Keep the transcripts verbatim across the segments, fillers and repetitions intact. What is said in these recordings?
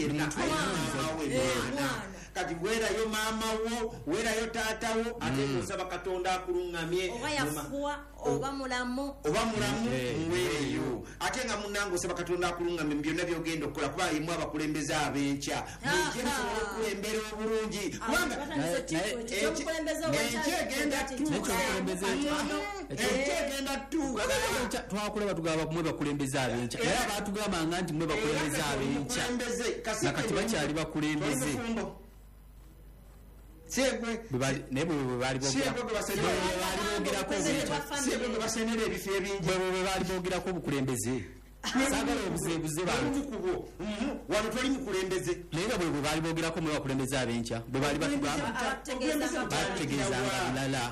yenna mwana kati werayo mama wo werayo tata wo ate kusaba katonda akulungamye oba yafuwa oba mulamu oba mulamu mwereyo ate nga munango osaba katonda akulungamye byonna byogenda okukola kuba yemu abakulembeze abenkya mujje musobole okulembera obulungi kubanga ekyegenda tu twakulaba tugaba mwe bakulembeze abenkya era batugambanga nti mwe bakulembeze abenkya nakati bakyali bakulembeze Siegwe bali nebo bali basenera ebifo ebingi bali bogira ko bukulembeze sagala obuzebuze bantu kubo wano toli mukulembeze lero bwe bali bogira ko mwe bakulembeze abenkya bwe bali batugamba bategeza lala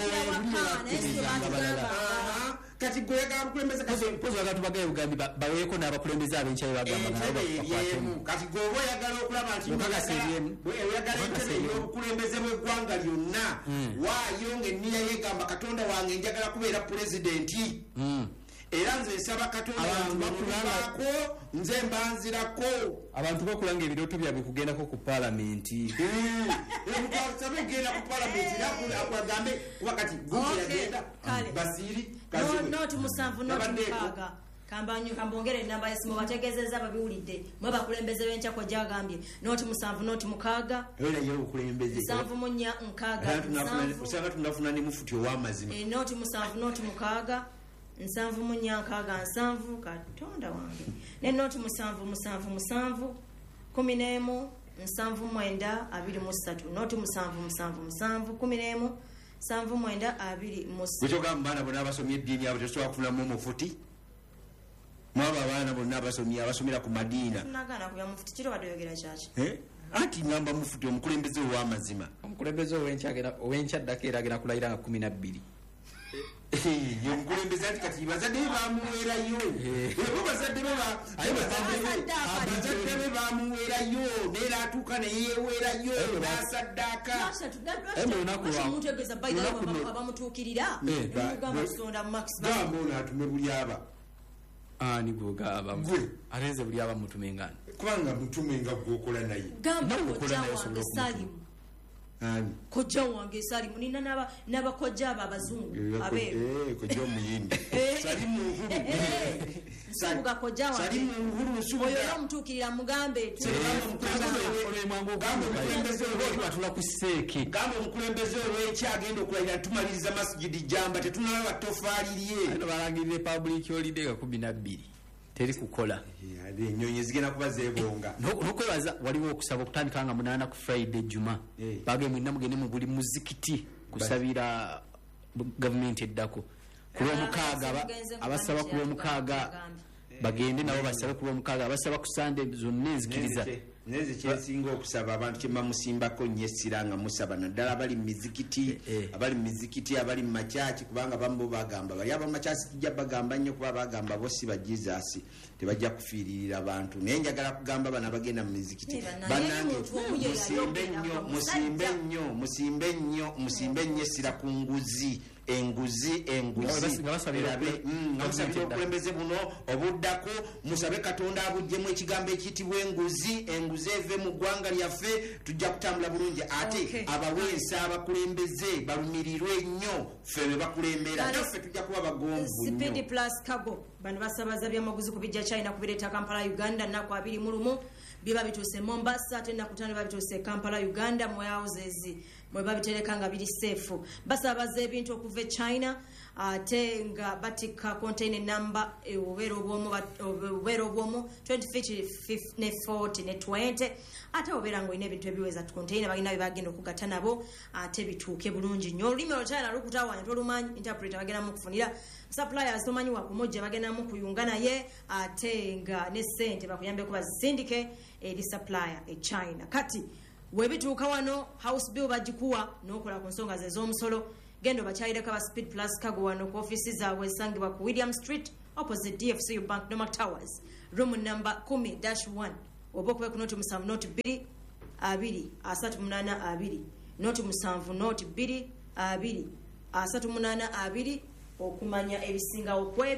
kati gwega mukulembeze kazo pozo agatu bagaye ugambi baweko n'abakulembeze abenkya bagamba nabo kati gobo yagala okulaba nti mukaga seriemu bwe yagala nti obukulembeze bwe gwanga lyonna waayo ng'enniya yegamba katonda wange njagala kubeera pulezidenti era nze nsaba katonda bakulako nze mbanzirako abantu bakulanga ebirooto byabwe kugendako ku palamenti sabe genda ku palamenti akwagambe kuba kati guki yagenda basiri noti musanvu noti mukaaga kambanyu kambongere namba yasimu bategezeza babiwulidde mwe bakulembeze benchako jagambye noti musanvu noti mukaaga era yero kulembeze musanvu munya nkaaga usanga tunafuna ni mufuti ow'amazima e noti musanvu noti mukaaga nsanvu munyankaaga nsanvu katonda wange ne noti musanvu musanvu musanvu kumi n'emu nsanvu mwenda abiri mu ssatu noti musanvu musanvu musanvu kumi n'emu nsanvu mwenda abiri mu ssatu bwe kyogamba baana bonna abasomye eddiini abo tetusobola kufunamu omufuti mwaba abaana bonna abasomye abasomera ku madiina nagana kubya mufuti kiro badoyogera kyaki anti ngamba mufuti omukulembeze ow'amazima omukulembeze ow'enkyaddaako era agenda kulayira nga kumi na bbiri yomukulembeze ati kati bazadde be bamuweerayo ebo bazadde be bamuweerayo neera atuuka neyeweerayo nasaddaaka abamutuukirira gamba ono atume buli aba ani gogaba arenze buli aba mutume ngani kubanga mutume nga gwokola naye gamba kokola naye salimu ani koja wange salimu nina naba nabakojja aba abazungu abe eh koja omuyindi salimu Subuga koja wange salimu uhuru nsubuga oyo nomutukirira mugambe batula ku seeke gamba omukulembeze olw'eki agenda okulayira tumaliriza masjidi jamba tetunalaba tofaalirye ano balangirire public holiday ga kumi na bbiri teri kukola ade ennyonyi zigenda kuba zeebonga nokwebaza waliwo okusaba okutandika nga munaana ku Friday juma bage mwina mugende mu buli muzikiti kusabira gavumenti eddako kulwomukaaga abasaba kulwomukaaga bagende nabo basabe kulwomukaaga abasaba ku Sunday zonna enzikiriza neze kyesinga okusaba abantu kyebamusimbako nnyo essira nga musaba naddala abali mu mizikiti abali mu mizikiti abali mu makyaki kubanga bambo bagamba bali aba makyasi tujja bagamba nnyo kuba bagamba bo si ba Jesus tebajja kufiiririra abantu naye njagala kugamba bana bagenda mu mizikiti banange musimbe nnyo musimbe nnyo musimbe nnyo musimbe nnyo essira ku nguzi enguzi enguzi ngabasabirabe ngabasabira okulembeze buno obuddako musabe katonda abujjemu ekigambo ekiyitibwa enguzi enguzi eve mu ggwanga lyaffe tujja kutambula bulungi ate abaweesa abakulembeze balumirirwe nnyo ffe be bakulembera naffe tujja kuba bagomvu Speed Plus Cargo bano basabaza byamaguzi kubijja China kubireeta Kampala Uganda nako abiri mu lumu biba bituuse Mombasa ate nakutano babituuse Kampala Uganda mu houses mwe babitereka nga biri safe basabaza ebintu okuva China ate nga batika container number obero bwomu obero bwomu twenty feet ne forty ne twenty ate obera ngo ine ebintu ebiweza container bagina bagenda okugatta nabo ate bituuke bulungi nnyo olulimi olwo China lukutawanya tolumanyi interpreter bagenda mu kufunira suppliers tomanyi wakumojja bagenda mu kuyunga naye ate nga ne sente bakuyambe kuba zisindike eri supplier e China kati webituuka wano house bill bagikuwa n'okola ku nsonga ze z'omusolo gendo bakyayireko aba Speed Plus Cargo wano ku offices zaabwe esangibwa ku William Street opposite D F C U Bank Noma Towers room number ten dash one oba okuba ku noti musanvu noti bbiri abiri asatu munaana abiri noti musanvu noti bbiri abiri asatu munaana abiri okumanya ebisingawo kwebyo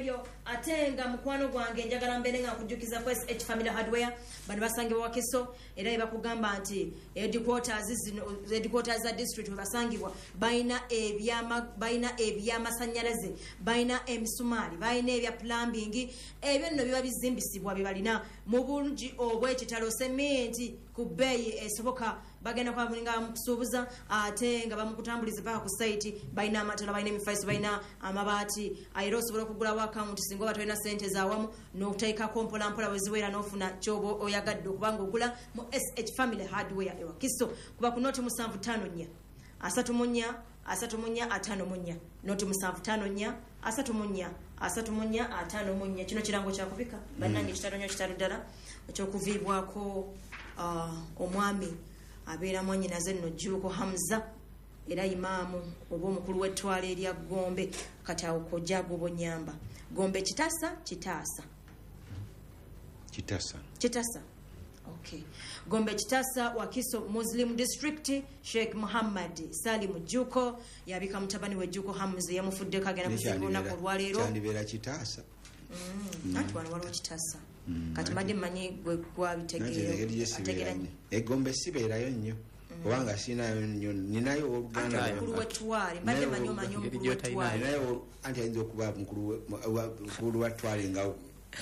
ate nga mukwano gwange njagala mbeere nga nkujjukiza ku S H Family Hardware bano basangibwa Wakiso era ebakugamba nti headquarters zino headquarters za district we basangibwa bayina ebyama bayina ebyamasanyalaze bayina emisumaali bayina ebya plumbing ebyo nno biba bizimbisibwa bibalina mu bulungi obw'ekitalo sementi ku bbeeyi esoboka bagenda kwa mulinga mukusuubuza ate nga bamukutambuliza paka ku site bayina amatala bayina emifaiso bayina amabaati ayira osobola okugulawo account singa oba tolina sente zaawamu n'okuteekako mpola mpola weziwera n'ofuna kyoba oyagadde okubanga ogula mu S H Family Hardware ewa Kiso kuba ku noti musanvu ttaano nnya asatu mu nnya asatu mu nnya ataano mu nnya noti musanvu ttaano nnya asatu mu nnya asatu mu nnya ataano mu nnya kino kirango kyakubika bannange kitalo nnyo kitalo ddala ekyokuviibwako omwami abeera mwanyinaze nno Jjuuko Hamza era imaamu oba omukulu w'ettwala erya Gombe kati awo kojjago Bonyamba Gombe kitasa kitaasa kitasa kitasa okay Gombe kitasa Wakiso Muslim District Sheikh Muhammad Salim Jjuuko yabika mutabani we Jjuuko Hamza yamufudde kagena kuzibona ku lwaleero kyandibera kitasa mm ati wano waliwo kitasa kati madde manyi gwe gwabitegeera ategeera Egombe sibeerayo nnyo kubanga sinayo nnyo ninayo oluganda mukulu w'ettwale mbadde manyi omanyi omukulu w'ettwale ninayo anti ayinza okuba mukulu w'ettwale ngawo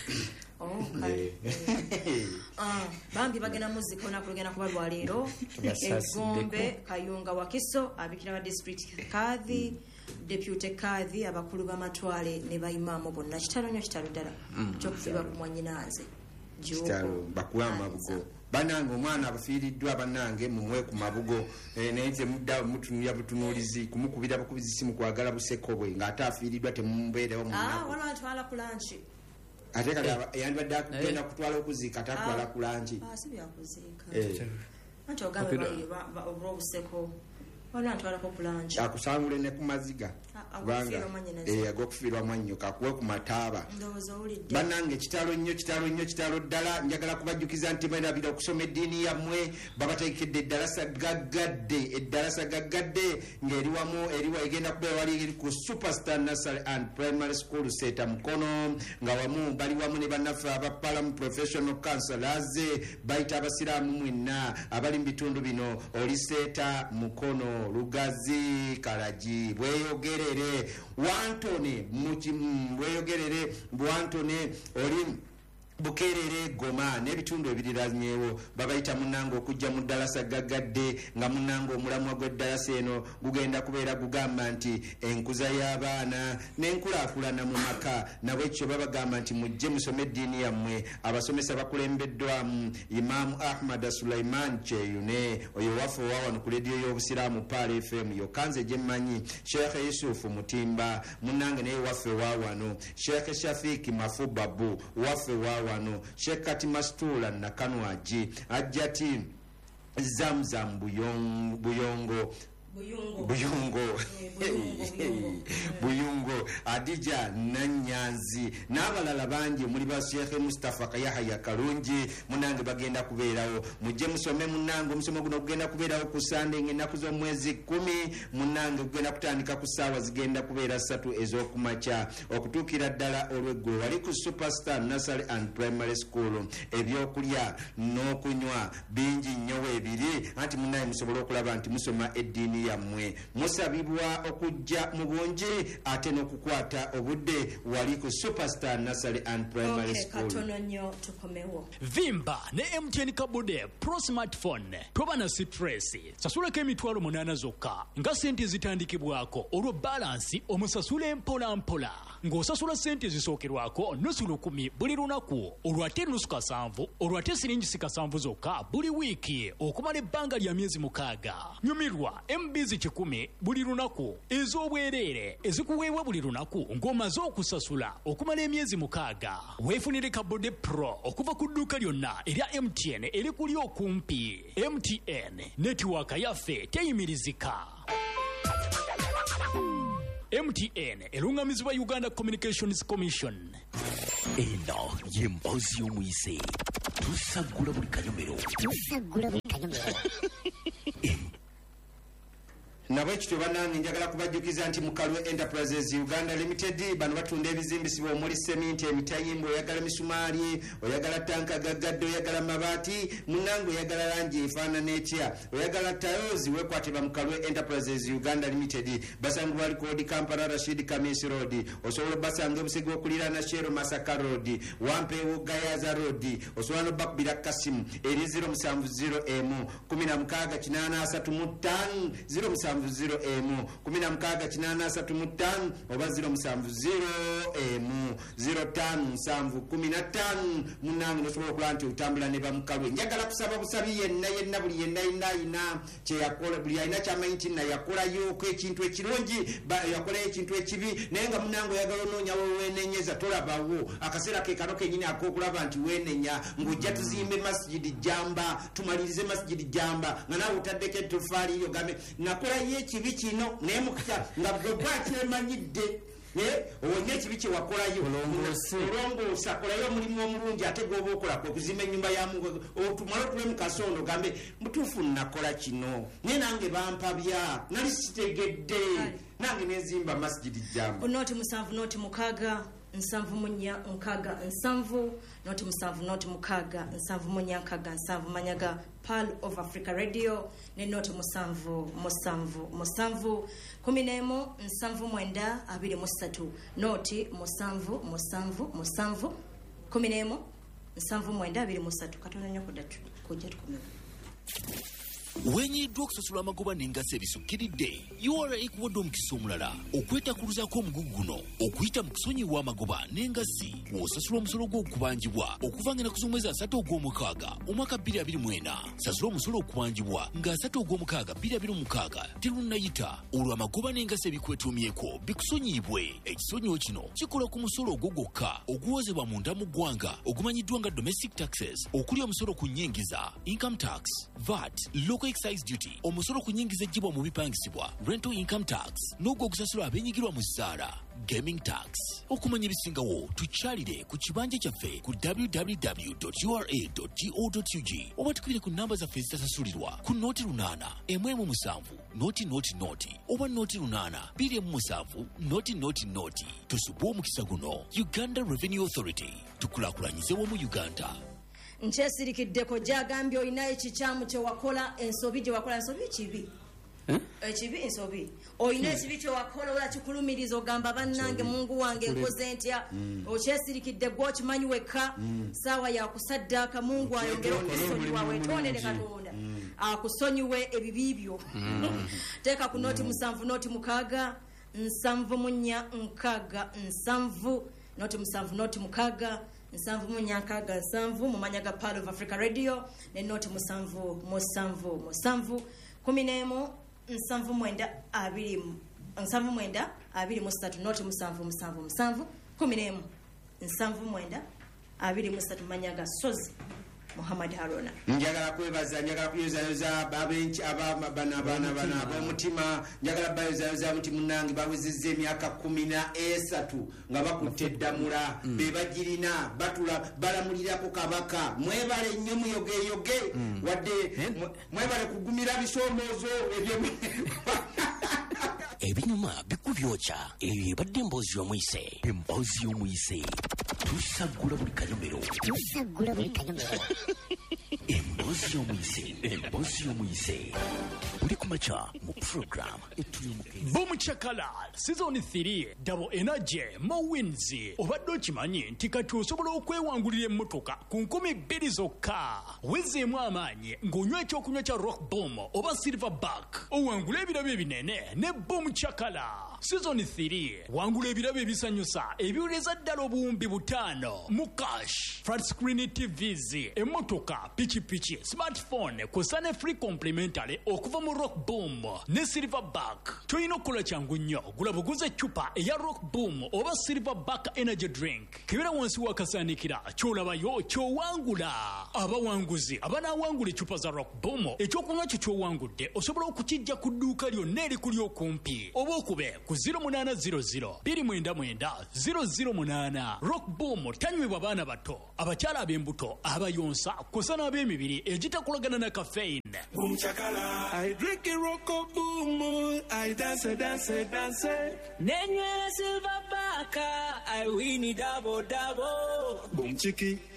bambi bagenda muzika olunaku lugenda kuba lwaleero Egombe Kayunga Wakiso abikira ba district kadhi deputy kadhi abakulu b'amatwale ne bayimaamu bonna kitalo nnyo kitalo ddala kyokufiibwa ku mwanyinaaze kitalo bakuwa amabugo banange omwana abafiiriddwa banange mumwe ku mabugo naye ze mudda mutunulya butunuulizi kumukubira bukubizi simu kwagala busekobwe ng'ate afiiriddwa temumubeerewo waliwo atwala ku lanchi ate kati yandibadde akugenda kutwala okuziika ate atwala ku lanchi si byakuziika anti ogambe olw'obuseko waliwo atwalako ku lanchi akusangule ne ku maziga ag'okufiirwa mwannyo kakuwe ku mataaba bannange kitalo nnyo kitalo nnyo kitalo ddala njagala kubajjukiza nti mwerabira okusoma eddiini yammwe babateekedde eddalasa gaggadde eddalasa gaggadde ng'eri wamu eriwa egenda kubeera wali eri ku Superstar Nursery and Primary School Seeta Mukono nga wamu bali wamu ne bannaffe abapalamu professional counselors bayita abasiraamu mwenna abali mu bitundu bino oli Seeta Mukono Lugazi Kalaji bweyogerere wantone bweyogerere bwantone oli Bukerere Goma n'ebitundu ebiriranyeewo babayita munnange okujja mu ddalasa gaggadde nga munnange omulamwa gw'eddalasa eno gugenda kubeera gugamba nti enkuza y'abaana n'enkulaakulana mu maka nabwekyo babagamba nti mujje musome eddiini yammwe abasomesa bakulembeddwamu Imaamu Ahmad Sulaiman Cheyune oyo waffe owawano ku lediyo y'obusiraamu Paal F M yokanze gye mmanyi Sheikh Yusufu Mutimba munnange naye waffe waawano Sheikh Shafiki Mafubabu waffe waawano Sheikh Kati Mastula Nakanwaji Ajati Zamzam Buyongo Buyongo Buyungo Buyungo Buyungo Adija Nanyanzi n'abalala bangi muri ba Sheikh Mustafa Kayahya Kalungi munange bagenda kubeerawo mujje musome munange omusomo guno gugenda kubeerawo ku Sunday ng'ennaku z'omwezi kumi munange gugenda kutandika ku ssaawa zigenda kubeera ssatu ez'okumakya okutuukira ddala olw'eggulo wali ku Superstar Nursery and Primary School ebyokulya n'okunywa bingi nnyo weebiri anti munnaye musobole okulaba nti musoma eddiini yammwe musabibwa okujja mu bungi ate n'okukwata obudde wali ku Superstar Nursery and Primary okay, School. Katono nnyo tukomewo. Vimba ne M T N Kabude Pro Smartphone toba na stress sasulako emitwalo munaana zokka nga sente zitandikibwako olwo balansi omusasule mpola mpola ng'osasula sente zisookerwako nusu lukumi buli lunaku olwate nusu kasanvu olwate siringi kasanvu zokka buli wiiki okumala ebbanga lya myezi mukaaga nyumirwa M B kikumi buli lunaku ez'obwereere ezikuweebwa buli lunaku ng'omaze okusasula okumala emyezi mukaaga weefunire Kabude Pro okuva ku dduuka lyonna erya M T N erikuli okumpi. M T N netiwaaka yaffe teyimirizika. M T N erungamizibwa Uganda Communications Commission. Eno y'emboozi y'omuyise tusagula buli kanyomero tusagula buli kanyomero. nabwe kityo bannange njagala kubajjukiza nti Mukalwe Enterprises Uganda Limited bano batunda ebizimbisibwa omuli seminti, emitayimbo, oyagala misumaali, oyagala tanka gaggadde, oyagala mabaati, munnange oyagala langi efaanana etya, oyagala tayozi, weekwate ba Mukalwe Enterprises Uganda Limited. Basangu bali kodi Kampala Rashid Kamis Road, osobola basanga obusege okuliraana Shero Masaka Road, Wampeewo Gayaza Road, osobola no bakubira Kasimu eri zero seven zero emu kumi na mukaaga kinaana asatu mu ttaano zero seven zero emu kumi na mukaaga kinaana asatu mu ttaano oba zero seven zero emu zero ttaano seven kumi na ttaano munnange nosobola okulaba nti otambula ne ba Mukalwe. Njagala kusaba busabi yenna yenna buli yenna yenna ayina kyeyakola, buli ayina kyamanyi nti nayakolayo ko ekintu ekirungi yakolayo ekintu ekibi, naye nga munnange oyagala onoonyawo weenenyeza tolabawo akaseera ke kano kenyini ak'okulaba nti weenenya ng'ojja tuzimbe masjidi Jamba, tumalirize masjidi Jamba nga naawe otaddeko ettofaali yo gambe nakolayo ekibi kino naye mukya nga bwe bwakyemanyidde owonye ekibi kye wakolayo olongoosa kolayo omulimu omulungi ate gwoba okola kwe kuzimba ennyumba yamu otumale otule mu kasondo gambe mutuufu nakola kino naye nange bampabya nali sitegedde nange nezimba masjidi Jamba. Noti musanvu noti mukaaga nsanvu munya nkaaga nsanvu noti musanvu noti mukaaga nsanvu munya nkaaga nsanvu manyaga Pearl of Africa Radio ne noti musanvu musanvu musanvu kumi n'emu nsanvu mwenda abiri mu ssatu noti musanvu musanvu musanvu kumi n'emu nsanvu mwenda abiri mu ssatu katonda nnyo kudatu kujja tukomera. Wenyiddwa okusasula amagoba n'engazi ebisukkiridde U R A ekuwadde omukisa omulala okwetakuluzaako omugugu guno okuyita mu kusonyiwa amagoba n'engazi w'osasula omusolo gw'okubangibwa okuva nga nakuza omwezi asatu ogw'omukaaga omwaka bbiri abiri mu ena. Sasula omusolo okubangibwa nga asatu ogw'omukaaga bbiri abiri mu mukaaga terunnayita olwo amagoba n'engazi ebikwetuumyeko bikusonyiibwe. Ekisonyiwo kino kikola ku musolo ogwo gwokka oguwozebwa munda mu ggwanga ogumanyiddwa nga domestic taxes, okuli omusolo ku nnyingiza income tax, V A T, local excise duty, omusolo ku nnyingiza ejjibwa mu bipangisibwa rental income tax, n'ogwo ogusasula abenyigirwa mu zzaala gaming tax. Okumanya ebisingawo tukyalire ku kibanja kyaffe ku w w w dot u r a dot go dot u g oba tukubire ku namba zaffe ezitasasulirwa ku nooti lunaana emu emu musanvu nooti nooti nooti oba nooti lunaana bbiri emu musanvu nooti nooti nooti. Tusubwe omukisa guno. Uganda Revenue Authority, tukulaakulanyize wamu Uganda. Nkyesirikiddeko gyagambye olina ekikyamu kyewakola ensobi gyewakola ensobi kibi ekibi ensobi olina ekibi kyewakola ola kikulumiriza ogamba bannange mungu wange nkoze ntya okyesirikidde gwe okimanyi wekka saawa yakusaddaaka mungu ayongere okusonyiwa wetonere Katonda akusonyiwe ebibi byo. Teeka ku nooti musanvu nooti mukaaga nsanvu munya nkaaga nsanvu nooti musanvu nooti mukaaga nsanvu munya nkaaga nsanvu mumanyaga Pearl of Africa Radio ne nooti musanvu musanvu musanvu kumi n'emu nsanvu mwenda abiri nsanvu mwenda abiri mu ssatu nooti musanvu musanvu musanvu kumi n'emu nsanvu mwenda abiri mu ssatu manyaga Sozi Muhammad Haruna. Njagala kwebaza njagala kuyozayoza babenchi abana bana bana bana abomutima njagala bayozayoza muti munangi bawezezza emyaka kumi na esatu nga bakutte ddamula be bagirina batula balamulirako kabaka mwebale nnyo muyoge yoge wadde mwebale kugumira bisomoozo ebyo ebinyuma bikubyokya eyo ebadde emboozi y'omuyise emboozi y'omuyise tusagula buli kanyomero tusagula buli kanyomero emboozi y'omuyise emboozi y'omuyise buli kumakya mu program etuyomukezi Bomuchakala season three double energy mowins obadde okimanyi nti kati osobola okwewangulira emmotoka ku nkumi bbiri zokka wezeemu amaanyi ng'onywa ekyokunywa kya rock boom oba silverback owangula ebirabo ebinene ne Bomuchakala. Season three wangula ebirabo ebisanyusa ebiwuleza ddala obuwumbi butaano mu cash, flat screen T Vs, emmotoka, pikipiki, smartphone kusa ne free complimentary okuva mu rock boom ne silverback. Toyina okukola kyangu nnyo, gula buguze eccupa eya rock boom oba silverback energy drink kibera wansi wakasaanikira kyolabayo kyowangula. Abawanguzi abanaawangula eccupa za rock boom ekyokunywa kyo kyowangudde osobola okukijja ku dduuka lyonna erikuli okumpi oba okube ku ku zero munana zero zero two nine nine zero zero munana. Rock Boom tanywebwa baana bato, abakyala ab'embuto, abayonsa, kusa n'ab'emibiri egitakolagana na caffeine. Boom chakala, I drink a rock boom, I dance, dance, dance. Nenye silver baka, I win it double double. Boom chiki.